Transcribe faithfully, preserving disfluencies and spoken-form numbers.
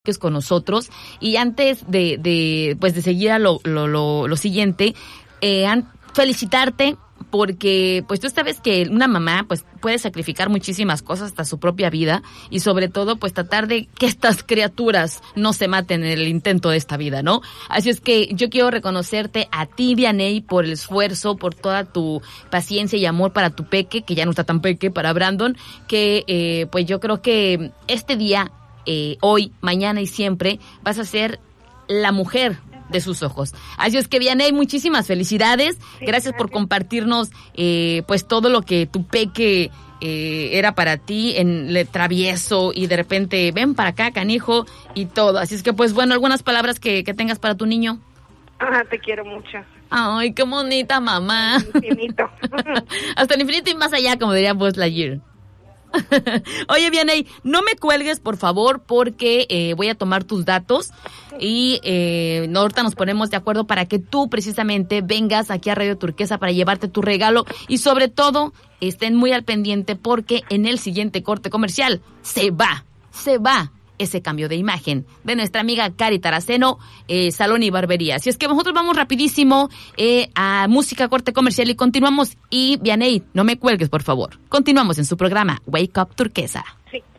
es con nosotros. Y antes de, de pues de seguir a lo, lo, lo, lo siguiente, eh, an, felicitarte porque pues tú sabes que una mamá pues puede sacrificar muchísimas cosas, hasta su propia vida, y sobre todo pues tratar de que estas criaturas no se maten en el intento de esta vida, ¿no? Así es que yo quiero reconocerte a ti, Vianey, por el esfuerzo, por toda tu paciencia y amor para tu peque, que ya no está tan peque, para Brandon, que eh, pues yo creo que este día, eh, hoy, mañana y siempre, vas a ser la mujer de sus ojos. Así es que, Vianey, muchísimas felicidades. Sí, gracias, gracias por compartirnos eh, pues todo lo que tu peque eh, era para ti en le travieso y de repente ven para acá, canijo, y todo. Así es que, pues bueno, algunas palabras que, que tengas para tu niño. Ah, te quiero mucho. Ay, qué bonita mamá. Infinito. Hasta el infinito y más allá, como diría Buzz Lightyear. Oye, Vianey, no me cuelgues, por favor, porque eh, voy a tomar tus datos y eh, ahorita nos ponemos de acuerdo para que tú precisamente vengas aquí a Radio Turquesa para llevarte tu regalo y sobre todo estén muy al pendiente porque en el siguiente corte comercial se va, se va ese cambio de imagen de nuestra amiga Cari Taraceno, eh, Salón y Barbería. Así es que nosotros vamos rapidísimo eh, a música, corte comercial y continuamos. Y Vianey, no me cuelgues, por favor. Continuamos en su programa Wake Up Turquesa. Sí.